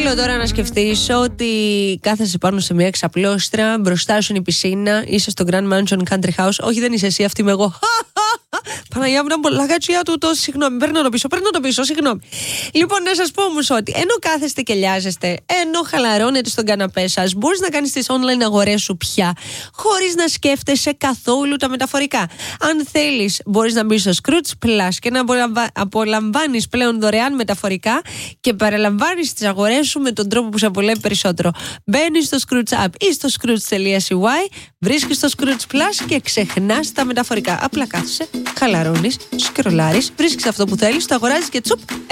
θέλω τώρα να σκεφτείς ότι κάθεσαι πάνω σε μια ξαπλώστρα, μπροστά σου είναι η πισίνα, είσαι στο Grand Mansion Country House. Όχι, δεν είσαι εσύ, αυτή είμαι εγώ. Παναγιά μου, ήταν πολλά γατσιά του, συγγνώμη. Παίρνω το πίσω, συγγνώμη. Λοιπόν, να σας πω όμως ότι ενώ κάθεστε και λιάζεστε, ενώ χαλαρώνετε στον καναπέ σας, μπορείς να κάνεις τις online αγορές σου πια, χωρίς να σκέφτεσαι καθόλου τα μεταφορικά. Αν θέλεις, μπορείς να μπεις στο Scrooge Plus και να απολαμβάνεις πλέον δωρεάν μεταφορικά και παραλαμβάνεις τις αγορές σου με τον τρόπο που σε απολέπει περισσότερο. Μπαίνεις στο Scrooge App ή στο Scrooge.cy, βρίσκεις το Scrooge Plus και ξεχνάς τα μεταφορικά. Απλά κάθεσαι, χαλαρώνεις, σκρολάρεις, βρίσκεις αυτό που θέλεις, το αγοράζεις και τσουπ,